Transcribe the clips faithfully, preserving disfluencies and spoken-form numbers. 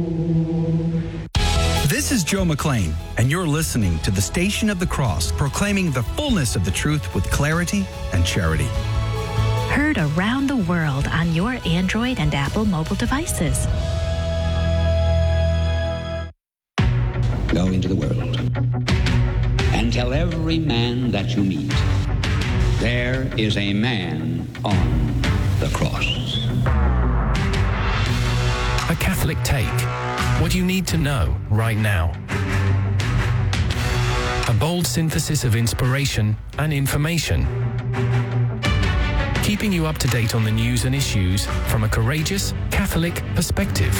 This is Joe McLean, and you're listening to the Station of the Cross, proclaiming the fullness of the truth with clarity and charity. Heard around the world on your Android and Apple mobile devices. Go into the world and tell every man that you meet, there is a man on the cross. A Catholic Take. What you need to know right now. A bold synthesis of inspiration and information. Keeping you up to date on the news and issues from a courageous Catholic perspective.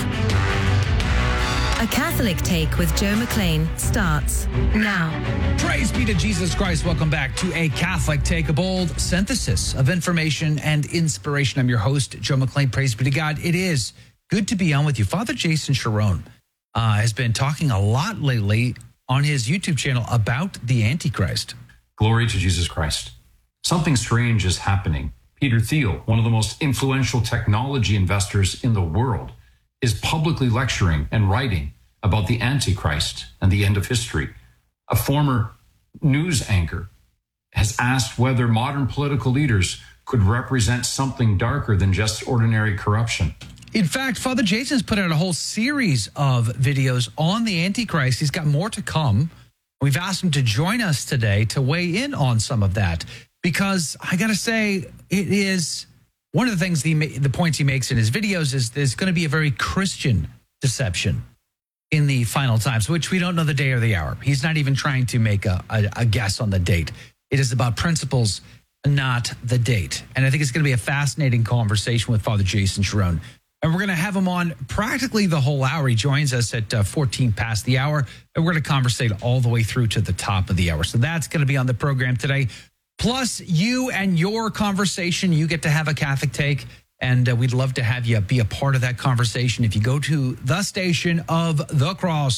A Catholic Take with Joe McLean starts now. Praise be to Jesus Christ. Welcome back to A Catholic Take, a bold synthesis of information and inspiration. I'm your host, Joe McLean. Praise be to God. It is good to be on with you. Father Jason Cherone uh, has been talking a lot lately on his YouTube channel about the Antichrist. Glory to Jesus Christ. Something strange is happening. Peter Thiel, one of the most influential technology investors in the world, is publicly lecturing and writing about the Antichrist and the end of history. A former news anchor has asked whether modern political leaders could represent something darker than just ordinary corruption. In fact, Father Jason's put out a whole series of videos on the Antichrist. He's got more to come. We've asked him to join us today to weigh in on some of that, because I got to say, it is one of the things, the, the points he makes in his videos is there's going to be a very Christian deception in the final times, which we don't know the day or the hour. He's not even trying to make a, a, a guess on the date. It is about principles, not the date. And I think it's going to be a fascinating conversation with Father Jason Cherone. And we're going to have him on practically the whole hour. He joins us at uh, fourteen past the hour, and we're going to conversate all the way through to the top of the hour. So that's going to be on the program today. Plus, you and your conversation, you get to have a Catholic Take, and uh, we'd love to have you be a part of that conversation. If you go to the station of the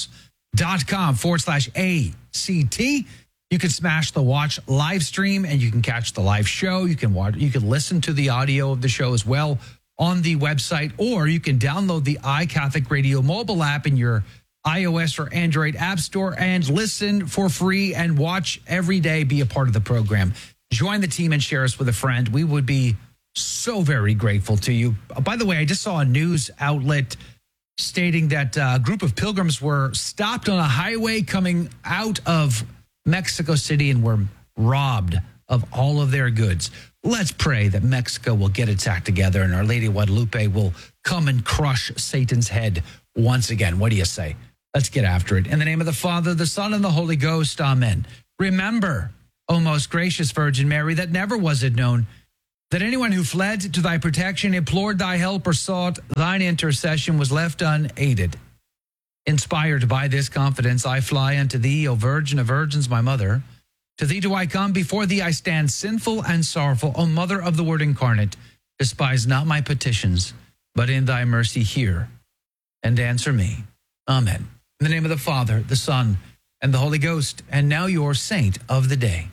cross.com forward slash ACT, you can smash the watch live stream, and you can catch the live show. You can watch, you can listen to the audio of the show as well on the website, or you can download the iCatholic Radio mobile app in your iOS or Android app store and listen for free and watch every day, be a part of the program. Join the team and share us with a friend. We would be so very grateful to you. By the way, I just saw a news outlet stating that a group of pilgrims were stopped on a highway coming out of Mexico City and were robbed of all of their goods. Let's pray that Mexico will get its act together and Our Lady of Guadalupe will come and crush Satan's head once again. What do you say? Let's get after it. In the name of the Father, the Son, and the Holy Ghost, amen. Remember, O most gracious Virgin Mary, that never was it known that anyone who fled to thy protection, implored thy help, or sought thine intercession was left unaided. Inspired by this confidence, I fly unto thee, O Virgin of Virgins, my mother. To thee do I come, before thee I stand sinful and sorrowful. O Mother of the Word incarnate, despise not my petitions, but in thy mercy hear and answer me. Amen. In the name of the Father, the Son, and the Holy Ghost, and now your saint of the day.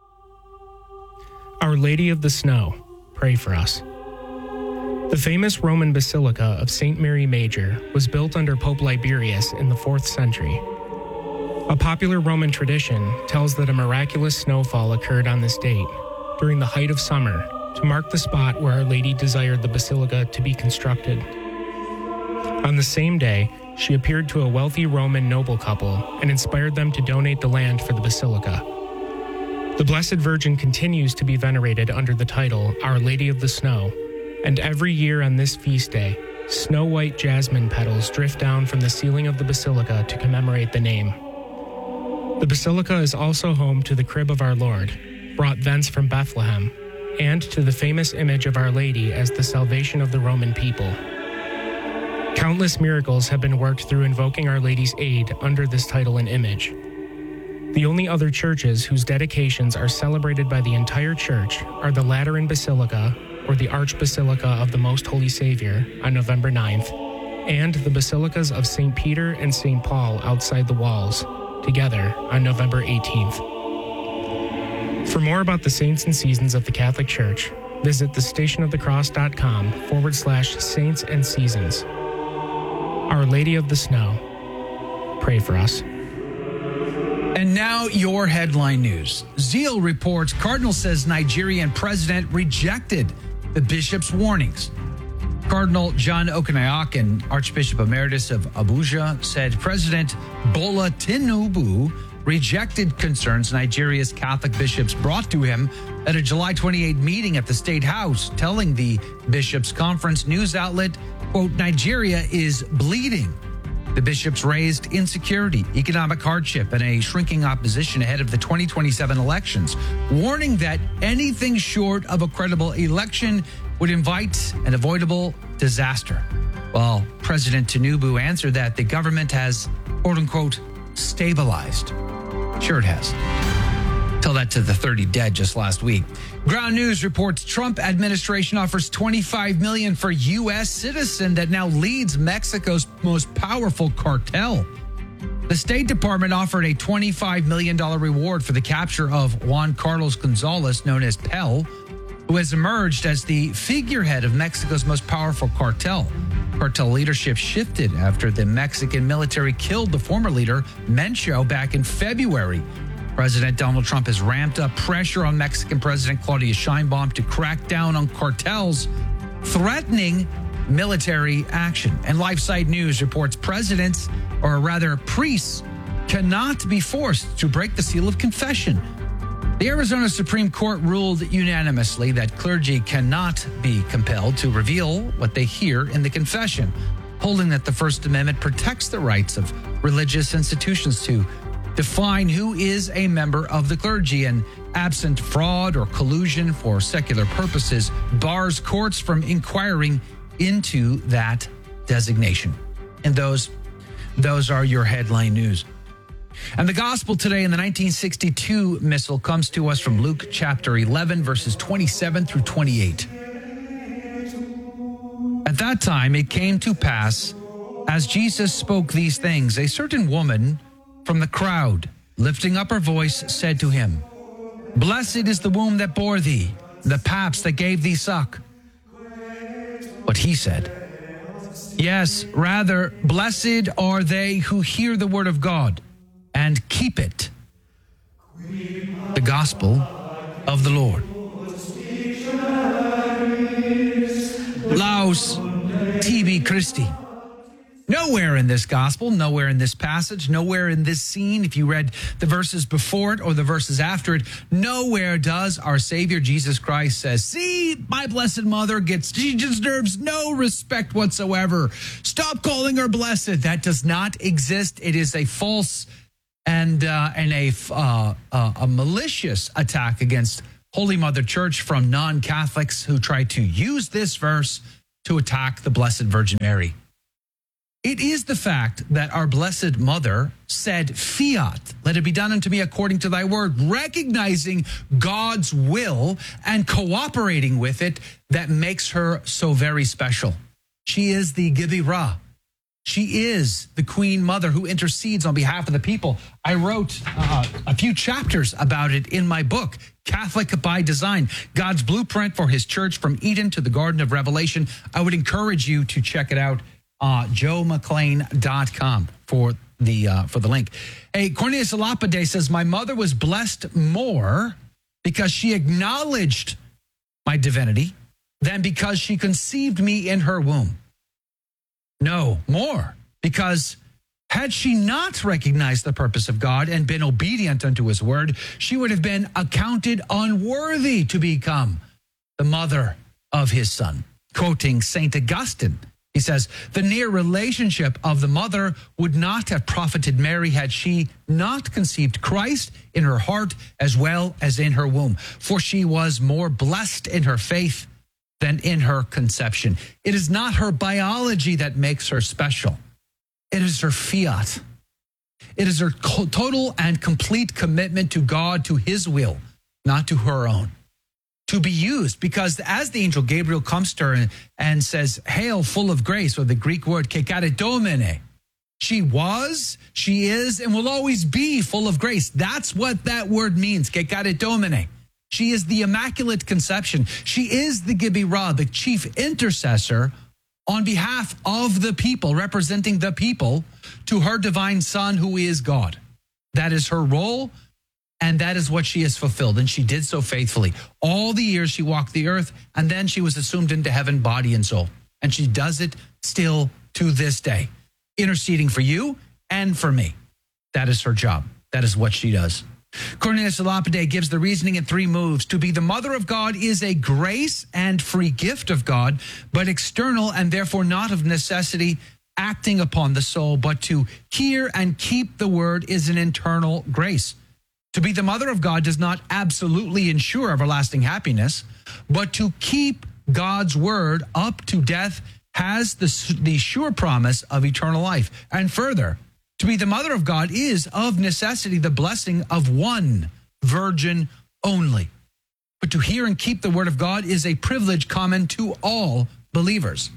Our Lady of the Snow, pray for us. The famous Roman Basilica of Saint Mary Major was built under Pope Liberius in the fourth century. A popular Roman tradition tells that a miraculous snowfall occurred on this date, during the height of summer, to mark the spot where Our Lady desired the basilica to be constructed. On the same day, she appeared to a wealthy Roman noble couple and inspired them to donate the land for the basilica. The Blessed Virgin continues to be venerated under the title Our Lady of the Snow, and every year on this feast day, snow-white jasmine petals drift down from the ceiling of the basilica to commemorate the name. The basilica is also home to the crib of our Lord, brought thence from Bethlehem, and to the famous image of Our Lady as the salvation of the Roman people. Countless miracles have been worked through invoking Our Lady's aid under this title and image. The only other churches whose dedications are celebrated by the entire church are the Lateran Basilica, or the Archbasilica of the Most Holy Savior, on November ninth, and the basilicas of Saint Peter and Saint Paul outside the walls, together on November eighteenth. For more about the saints and seasons of the Catholic Church, visit thestationofthecross.com forward slash saints and seasons. Our Lady of the Snow, pray for us. And now your headline news. Zeal reports Cardinal says Nigerian president rejected the bishop's warnings. Cardinal John Okonayakin, Archbishop Emeritus of Abuja, said President Bola Tinubu rejected concerns Nigeria's Catholic bishops brought to him at a July twenty-eighth meeting at the State House, telling the bishops' conference news outlet, quote, Nigeria is bleeding. The bishops raised insecurity, economic hardship, and a shrinking opposition ahead of the twenty twenty-seven elections, warning that anything short of a credible election would invite an avoidable disaster. Well, President Tinubu answered that the government has, quote unquote, stabilized. Sure it has. Tell that to the thirty dead just last week. Ground News reports Trump administration offers twenty-five million dollars for U S citizen that now leads Mexico's most powerful cartel. The State Department offered a twenty-five million dollars reward for the capture of Juan Carlos Gonzalez, known as Pel, who has emerged as the figurehead of Mexico's most powerful cartel. Cartel leadership shifted after the Mexican military killed the former leader, Mencho, back in February. President Donald Trump has ramped up pressure on Mexican President Claudia Sheinbaum to crack down on cartels, threatening military action. And LifeSite News reports presidents, or rather priests, cannot be forced to break the seal of confession. The Arizona Supreme Court ruled unanimously that clergy cannot be compelled to reveal what they hear in the confession, holding that the First Amendment protects the rights of religious institutions to define who is a member of the clergy, and absent fraud or collusion for secular purposes, bars courts from inquiring into that designation. And those, those are your headline news. And the gospel today in the nineteen sixty-two missal comes to us from Luke chapter eleven, verses twenty-seven through twenty-eight. At that time, it came to pass, as Jesus spoke these things, a certain woman from the crowd, lifting up her voice, said to him, Blessed is the womb that bore thee, the paps that gave thee suck. But he said, Yes, rather, blessed are they who hear the word of God and keep it. The gospel of the Lord. Laus tibi Christi. Nowhere in this gospel, nowhere in this passage, nowhere in this scene, if you read the verses before it or the verses after it, nowhere does our Savior Jesus Christ says, see, my blessed mother gets, she deserves no respect whatsoever. Stop calling her blessed. That does not exist. It is a false and uh, and a, uh, uh, a malicious attack against Holy Mother Church from non-Catholics who try to use this verse to attack the Blessed Virgin Mary. It is the fact that our Blessed Mother said, fiat, let it be done unto me according to thy word, recognizing God's will and cooperating with it, that makes her so very special. She is the Gibirah. She is the Queen Mother who intercedes on behalf of the people. I wrote uh, a few chapters about it in my book, Catholic by Design, God's Blueprint for His Church from Eden to the Garden of Revelation. I would encourage you to check it out. Uh, joe mcclain dot com for the uh, for the link. Hey, Cornelius Lapide says, my mother was blessed more because she acknowledged my divinity than because she conceived me in her womb. No, more, because had she not recognized the purpose of God and been obedient unto his word, she would have been accounted unworthy to become the mother of his son. Quoting Saint Augustine, he says, the near relationship of the mother would not have profited Mary had she not conceived Christ in her heart as well as in her womb, for she was more blessed in her faith than in her conception. It is not her biology that makes her special. It is her fiat. It is her total and complete commitment to God, to his will, not to her own. To be used, because as the angel Gabriel comes to her and, and says, hail full of grace, or the Greek word kekaridomene, she was, she is, and will always be full of grace. That's what that word means, kekaridomene. She is the Immaculate Conception. She is the Gibirah, the chief intercessor on behalf of the people, representing the people, to her divine Son, who is God. That is her role, and that is what she has fulfilled. And she did so faithfully. All the years she walked the earth, and then she was assumed into heaven, body and soul. And she does it still to this day, interceding for you and for me. That is her job. That is what she does. Cornelius Lapide gives the reasoning in three moves. To be the mother of God is a grace and free gift of God, but external and therefore not of necessity acting upon the soul, but to hear and keep the word is an internal grace. To be the mother of God does not absolutely ensure everlasting happiness, but to keep God's word up to death has the, the sure promise of eternal life. And further, to be the mother of God is of necessity the blessing of one virgin only. But to hear and keep the word of God is a privilege common to all believers.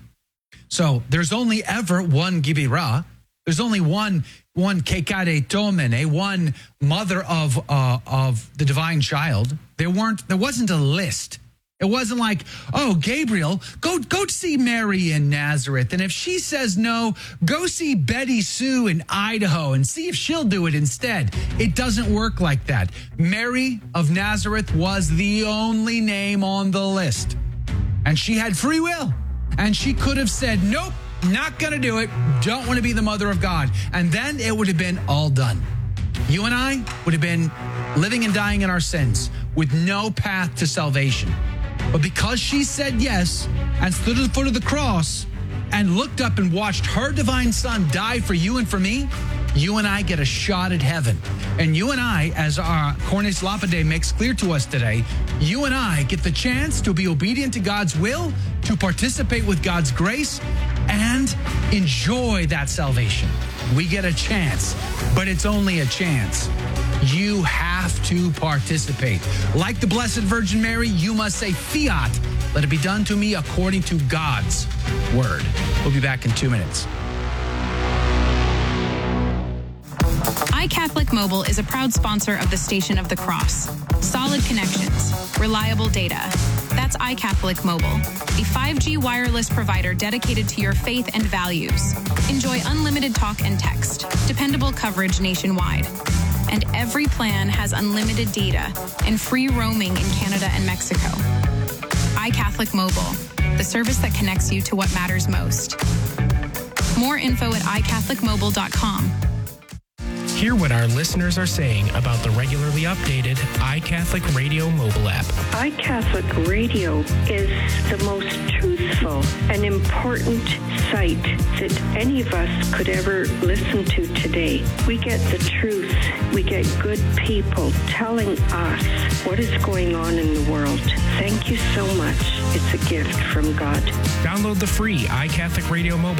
So there's only ever one Gibirah. There's only one one Kekade Tomene, one mother of uh, of the divine child. There weren't. There wasn't a list. It wasn't like, oh, Gabriel, go go see Mary in Nazareth. And if she says no, go see Betty Sue in Idaho and see if she'll do it instead. It doesn't work like that. Mary of Nazareth was the only name on the list. And she had free will. And she could have said, nope, not going to do it. Don't want to be the mother of God. And then it would have been all done. You and I would have been living and dying in our sins with no path to salvation. But because she said yes and stood at the foot of the cross and looked up and watched her divine Son die for you and for me, you and I get a shot at heaven. And you and I, as our Cornelius Lapide makes clear to us today, you and I get the chance to be obedient to God's will, to participate with God's grace, and enjoy that salvation. We get a chance, but it's only a chance. You have to participate. Like the Blessed Virgin Mary, you must say, fiat, let it be done to me according to God's word. We'll be back in two minutes. iCatholic Mobile is a proud sponsor of the Station of the Cross. Solid connections, reliable data. That's iCatholic Mobile, a five G wireless provider dedicated to your faith and values. Enjoy unlimited talk and text, dependable coverage nationwide. And every plan has unlimited data and free roaming in Canada and Mexico. iCatholic Mobile, the service that connects you to what matters most. More info at i catholic mobile dot com. Hear what our listeners are saying about the regularly updated iCatholic Radio mobile app. iCatholic Radio is the most truthful and important site that any of us could ever listen to today. We get the truth. We get good people telling us what is going on in the world. Thank you so much. It's a gift from God. Download the free iCatholic Radio mobile